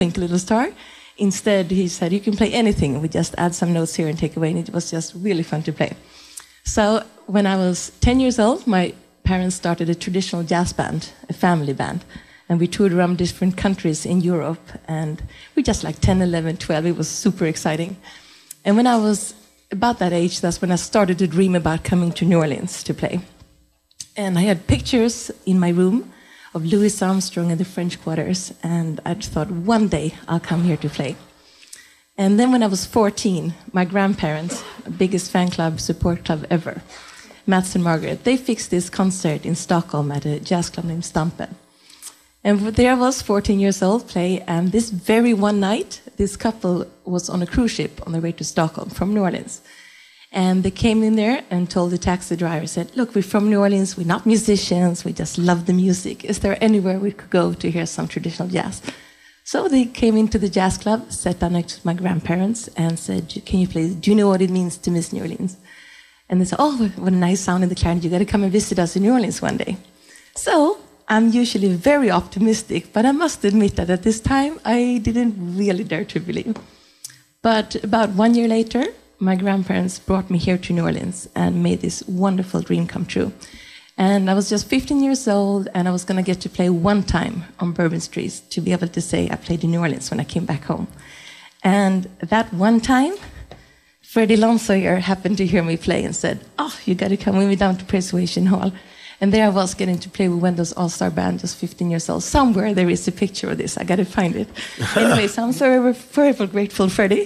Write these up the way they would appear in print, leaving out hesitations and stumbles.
Twinkle Little Star. Instead, he said, you can play anything. We just add some notes here and take away. And it was just really fun to play. So when I was 10 years old, my parents started a traditional jazz band, a family band. And we toured around different countries in Europe. And we just like 10, 11, 12. It was super exciting. And when I was about that age, that's when I started to dream about coming to New Orleans to play. And I had pictures in my room of Louis Armstrong and the French Quarters, and I thought, one day I'll come here to play. And then when I was 14, my grandparents, biggest fan club, support club ever, Mats and Margaret, they fixed this concert in Stockholm at a jazz club named Stampen. And there I was, 14 years old, play, and this very one night, this couple was on a cruise ship on their way to Stockholm from New Orleans. And they came in there and told the taxi driver, said, look, we're from New Orleans, we're not musicians, we just love the music. Is there anywhere we could go to hear some traditional jazz? So they came into the jazz club, sat down next to my grandparents and said, can you please, do you know what it means to miss New Orleans? And they said, oh, what a nice sound in the clarinet, you got to come and visit us in New Orleans one day. So I'm usually very optimistic, but I must admit that at this time, I didn't really dare to believe. But about 1 year later, my grandparents brought me here to New Orleans and made this wonderful dream come true. And I was just 15 years old, and I was going to get to play one time on Bourbon Street to be able to say I played in New Orleans when I came back home. And that one time, Freddie Lonsoyer happened to hear me play and said, oh, you got to come with me down to Persuasion Hall. And there I was getting to play with Wendell's All-Star Band, just 15 years old. Somewhere there is a picture of this. I got to find it. Anyway, so I'm so forever grateful, Freddie.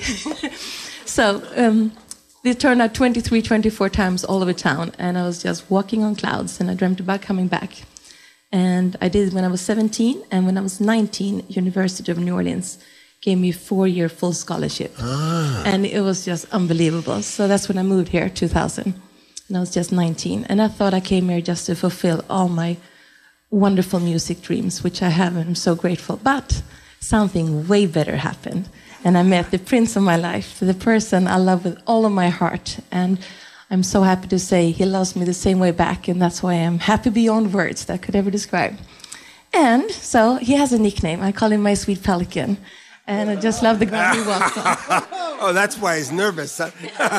So they turned out 23, 24 times all over town, and I was just walking on clouds, and I dreamt about coming back. And I did it when I was 17, and when I was 19, University of New Orleans gave me a 4-year full scholarship. And it was just unbelievable. So that's when I moved here, 2000, and I was just 19. And I thought I came here just to fulfill all my wonderful music dreams, which I have, and I'm so grateful. But something way better happened. And I met the prince of my life, the person I love with all of my heart. And I'm so happy to say he loves me the same way back. And that's why I'm happy beyond words that I could ever describe. And so he has a nickname. I call him my sweet pelican. And I just love the ground he walks on. Oh, that's why he's nervous. Huh?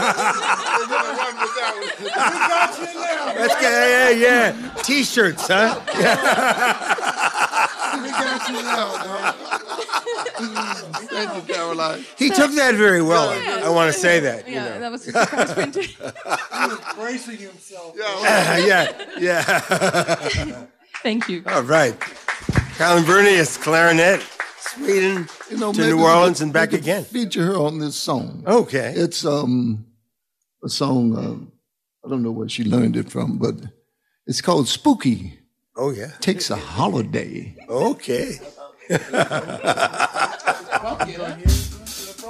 That's good. Yeah. T-shirts, huh? We got you now. Thank you, Caroline. He took that very well. I want to say that. Yeah, you know. That was a surprise for him too. He was bracing himself. Yeah. Thank you. All right. Caroline Bernius, clarinet, Sweden to New Orleans and back again. Feature her on this song. Okay. It's a song, I don't know where she learned it from, but it's called Spooky. Oh, yeah. Takes a holiday. Okay.